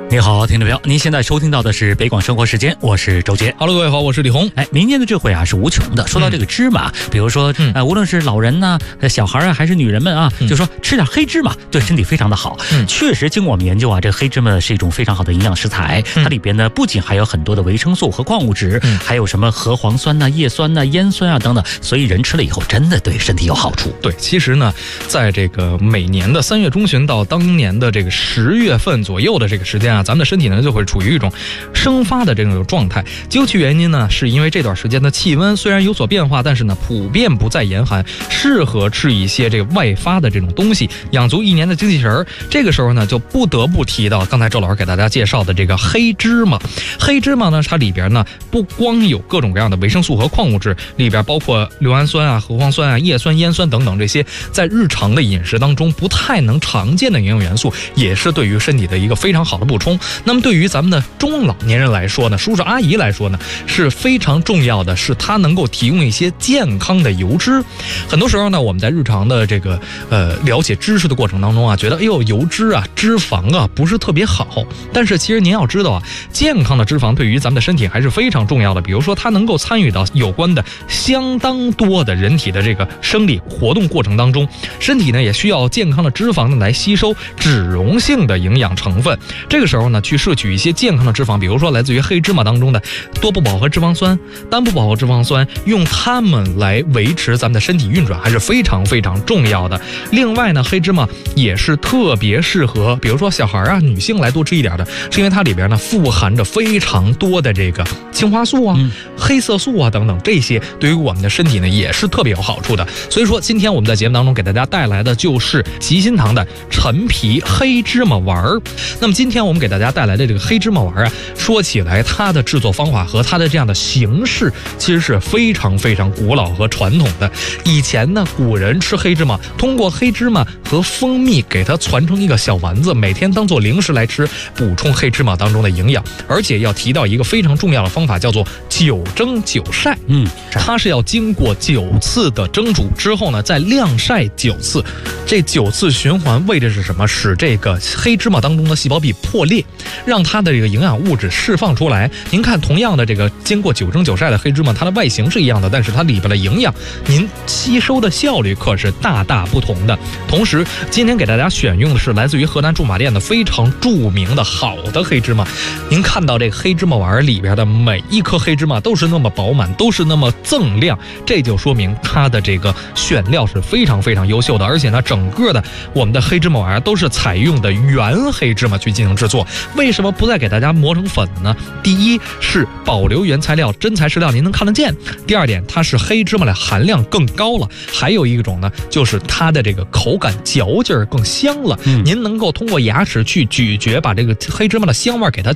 你好，听众朋友，您现在收听到的是北广生活时间，我是周杰。 Hello， 各位好，我是李红。 民间的智慧啊是无穷的。说到这个芝麻，比如说无论是老人呐、小孩啊，还是女人们啊，就说吃点黑芝麻对身体非常的好。确实，经过我们研究啊，这个黑芝麻是一种非常好的营养食材。它里边呢不仅含有很多的维生素和矿物质，还有什么核黄酸呐、叶酸呐、烟酸啊等等，所以人吃了以后真的对身体有好处。 对，其实呢，在这个每年的3月中旬到当年的这个10月份左右的这个时间啊，咱们的身体呢就会处于一种生发的这种状态。究其原因呢，是因为这段时间的气温虽然有所变化，但是呢普遍不再严寒，适合吃一些这个外发的这种东西，养足一年的精气神儿。这个时候呢，就不得不提到刚才周老师给大家介绍的这个黑芝麻。黑芝麻呢，它里边呢不光有各种各样的维生素和矿物质，里边包括硫氨酸啊、核黄酸啊、叶酸、烟酸等等这些在日常的饮食当中不太能常见的营养元素，也是对于身体的一个非常好的补充。那么对于咱们的中老年人来说呢，叔叔阿姨来说呢，是非常重要的，是它能够提供一些健康的油脂。很多时候呢，我们在日常的这个了解知识的过程当中啊，觉得油脂啊、脂肪啊不是特别好。但是其实您要知道啊，健康的脂肪对于咱们的身体还是非常重要的。比如说，它能够参与到有关的相当多的人体的这个生理活动过程当中，身体呢也需要健康的脂肪呢来吸收脂溶性的营养成分。这个时候呢，去摄取一些健康的脂肪，比如说来自于黑芝麻当中的多不饱和脂肪酸、单不饱和脂肪酸，用它们来维持咱们的身体运转还是非常非常重要的。另外呢，黑芝麻也是特别适合比如说小孩啊、女性来多吃一点的，是因为它里边呢富含着非常多的这个青花素啊、黑色素啊等等，这些对于我们的身体呢也是特别有好处的。所以说今天我们在节目当中给大家带来的就是吉心堂的陈皮黑芝麻丸儿。那么今天我们给大家带来的这个黑芝麻丸啊，说起来它的制作方法和它的这样的形式其实是非常非常古老和传统的。以前呢，古人吃黑芝麻，通过黑芝麻和蜂蜜给它传成一个小丸子，每天当做零食来吃，补充黑芝麻当中的营养。而且要提到一个非常重要的方法，叫做9蒸9晒。它是要经过9次的蒸煮之后呢，再晾晒9次。这9次循环为的是什么？使这个黑芝麻当中的细胞壁破裂，让它的这个营养物质释放出来。您看，同样的这个经过9蒸9晒的黑芝麻，它的外形是一样的，但是它里边的营养您吸收的效率可是大大不同的。同时今天给大家选用的是来自于河南驻马店的非常著名的好的黑芝麻。您看到这个黑芝麻丸里边的每一颗黑芝麻都是那么饱满，都是那么锃亮，这就说明它的这个选料是非常非常优秀的。而且呢，整个的我们的黑芝麻丸都是采用的原黑芝麻去进行制作。为什么不再给大家磨成粉呢？第一是保留原材料，真材实料您能看得见。第二点，它是黑芝麻的含量更高了。还有一种呢，就是它的这个口感嚼劲儿更香了。您能够通过牙齿去咀嚼，把这个黑芝麻的香味给它